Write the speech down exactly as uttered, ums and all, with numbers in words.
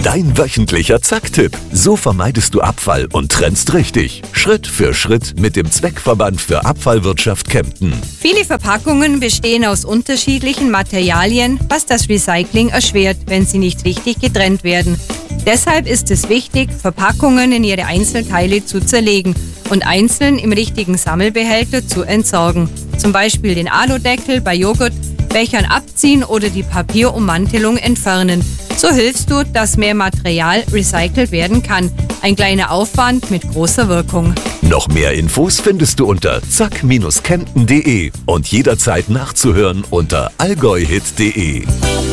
Dein wöchentlicher Zack-Tipp. So vermeidest du Abfall und trennst richtig. Schritt für Schritt mit dem Zweckverband für Abfallwirtschaft Kempten. Viele Verpackungen bestehen aus unterschiedlichen Materialien, was das Recycling erschwert, wenn sie nicht richtig getrennt werden. Deshalb ist es wichtig, Verpackungen in ihre Einzelteile zu zerlegen und einzeln im richtigen Sammelbehälter zu entsorgen. Zum Beispiel den Aludeckel bei Joghurtbechern abziehen oder die Papierummantelung entfernen. So hilfst du, dass mehr Material recycelt werden kann. Ein kleiner Aufwand mit großer Wirkung. Noch mehr Infos findest du unter zack Bindestrich kempten punkt de und jederzeit nachzuhören unter allgäuhit punkt de.